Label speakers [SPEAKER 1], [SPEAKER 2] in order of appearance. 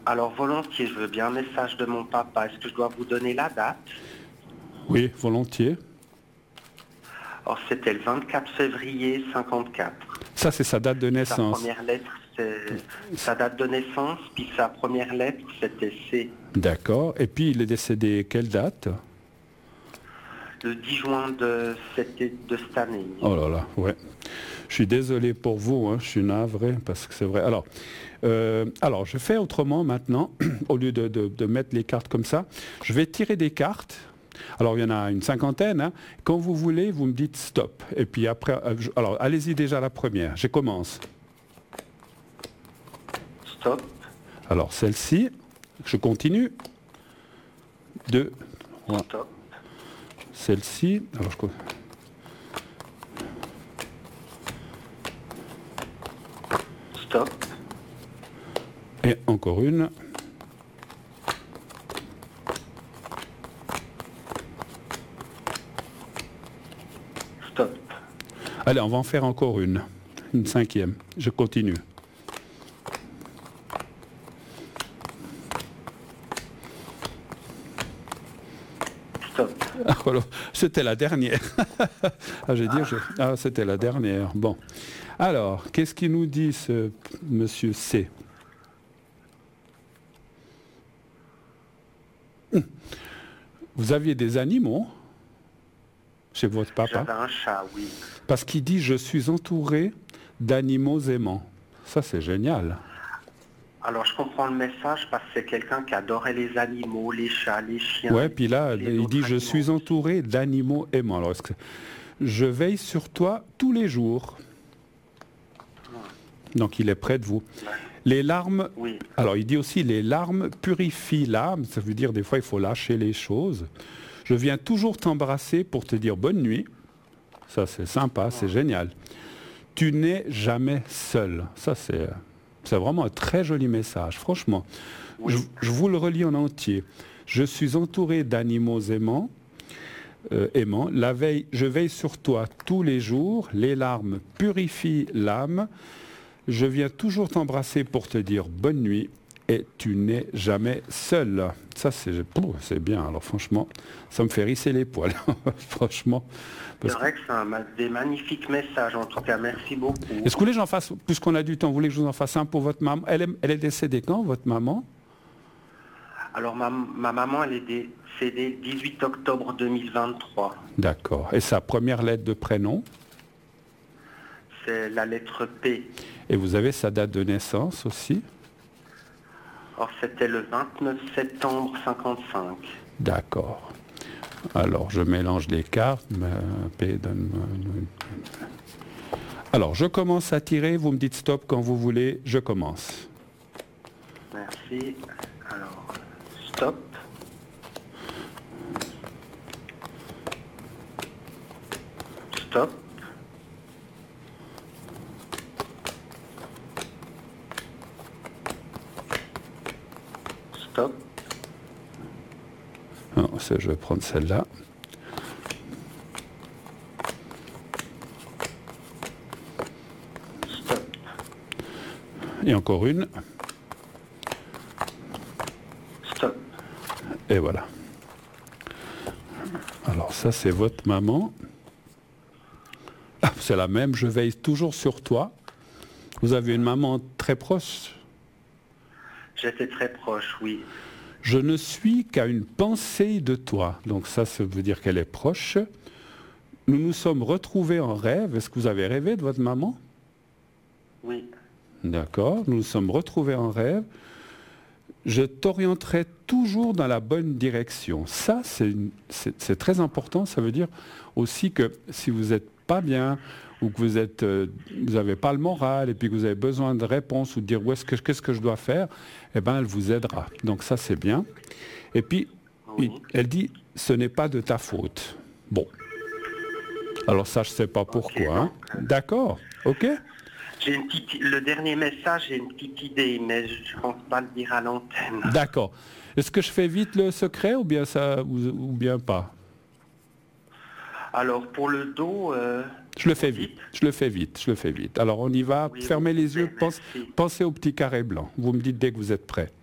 [SPEAKER 1] Alors volontiers, je veux bien un message de mon papa. Est-ce que je dois vous donner la date?
[SPEAKER 2] Oui, volontiers.
[SPEAKER 1] Alors c'était le 24 février 54.
[SPEAKER 2] Ça, c'est sa date de
[SPEAKER 1] Sa
[SPEAKER 2] naissance.
[SPEAKER 1] première lettre, c'est sa date de naissance, puis sa première lettre, c'était C.
[SPEAKER 2] D'accord. Et puis, il est décédé quelle date?
[SPEAKER 1] Le 10 juin de cette année.
[SPEAKER 2] Oh là là, ouais. Je suis désolé pour vous, hein, je suis navré, parce que c'est vrai. Alors, je fais autrement maintenant, au lieu de mettre les cartes comme ça. Je vais tirer des cartes. Alors, il y en a une cinquantaine. Hein. Quand vous voulez, vous me dites stop. Et puis après, alors, allez-y déjà la première. Je commence.
[SPEAKER 1] Stop.
[SPEAKER 2] Alors, celle-ci, je continue. 2, 3.
[SPEAKER 1] Stop.
[SPEAKER 2] Celle-ci, alors
[SPEAKER 1] Stop.
[SPEAKER 2] et encore une.
[SPEAKER 1] Stop.
[SPEAKER 2] Allez, on va en faire encore une cinquième. Je continue.
[SPEAKER 1] Stop.
[SPEAKER 2] Alors, c'était la dernière. C'était la dernière. Bon. Alors, qu'est-ce qu'il nous dit ce monsieur C? Vous aviez des animaux chez votre papa?
[SPEAKER 1] J'avais un chat, oui.
[SPEAKER 2] Parce qu'il dit « Je suis entouré d'animaux aimants ». Ça, c'est génial.
[SPEAKER 1] Alors je comprends le message parce que c'est quelqu'un qui adorait les animaux, les chats, les chiens.
[SPEAKER 2] Ouais, puis là,
[SPEAKER 1] les
[SPEAKER 2] il
[SPEAKER 1] autres
[SPEAKER 2] dit « Je
[SPEAKER 1] animaux.
[SPEAKER 2] suis entouré d'animaux aimants ». Alors, est-ce que je veille sur toi tous les jours. Donc, il est près de vous. Les larmes,
[SPEAKER 1] Oui.
[SPEAKER 2] alors il dit aussi « Les larmes purifient l'âme ». Ça veut dire, des fois, il faut lâcher les choses. Je viens toujours t'embrasser pour te dire bonne nuit. Ça, c'est sympa, c'est génial. Tu n'es jamais seul. Ça, c'est vraiment un très joli message, franchement.
[SPEAKER 1] Oui.
[SPEAKER 2] Je vous le relis en entier. Je suis entouré d'animaux aimants. Je veille sur toi tous les jours. Les larmes purifient l'âme. Je viens toujours t'embrasser pour te dire bonne nuit. Et tu n'es jamais seul. Ça, c'est bien. Alors, franchement, ça me fait hérisser les poils. Franchement.
[SPEAKER 1] C'est vrai que c'est des magnifiques messages. En tout cas, merci beaucoup.
[SPEAKER 2] Est-ce que vous voulez que j'en fasse, puisqu'on a du temps, vous voulez que je vous en fasse un pour votre maman? Elle est décédée quand, votre maman?
[SPEAKER 1] Alors, ma maman, elle est décédée le 18 octobre 2023.
[SPEAKER 2] D'accord. Et sa première lettre de prénom?
[SPEAKER 1] C'est la lettre P.
[SPEAKER 2] Et vous avez sa date de naissance aussi?
[SPEAKER 1] Or, c'était le 29 septembre 55.
[SPEAKER 2] D'accord. Alors, je mélange les cartes. Alors, je commence à tirer. Vous me dites stop quand vous voulez. Je commence.
[SPEAKER 1] Merci. Alors, stop. Stop. Stop.
[SPEAKER 2] Non, je vais prendre celle-là.
[SPEAKER 1] Stop.
[SPEAKER 2] Et encore une.
[SPEAKER 1] Stop.
[SPEAKER 2] Et voilà. Alors ça, c'est votre maman. Ah, c'est la même, je veille toujours sur toi. Vous avez une maman très proche?
[SPEAKER 1] J'étais très proche, oui.
[SPEAKER 2] Je ne suis qu'à une pensée de toi. Donc ça veut dire qu'elle est proche. Nous nous sommes retrouvés en rêve. Est-ce que vous avez rêvé de votre maman?
[SPEAKER 1] Oui.
[SPEAKER 2] D'accord. Nous nous sommes retrouvés en rêve. Je t'orienterai toujours dans la bonne direction. Ça, c'est très important. Ça veut dire aussi que si vous n'êtes pas bien ou que vous n'avez pas le moral et puis que vous avez besoin de réponses ou de dire qu'est-ce que je dois faire, eh ben, elle vous aidera. Donc ça, c'est bien. Et puis,
[SPEAKER 1] Oui.
[SPEAKER 2] elle dit, ce n'est pas de ta faute. Bon. Alors ça, je ne sais pas pourquoi. Hein. D'accord. OK?
[SPEAKER 1] Le dernier message, j'ai une petite idée, mais je ne pense pas le dire à l'antenne.
[SPEAKER 2] D'accord. Est-ce que je fais vite le secret ou bien pas?
[SPEAKER 1] Alors, pour le dos...
[SPEAKER 2] Je le fais vite. Alors, on y va.
[SPEAKER 1] Oui,
[SPEAKER 2] Fermez les yeux.
[SPEAKER 1] merci.
[SPEAKER 2] Pensez au petit carré blanc. Vous me dites dès que vous êtes prêt.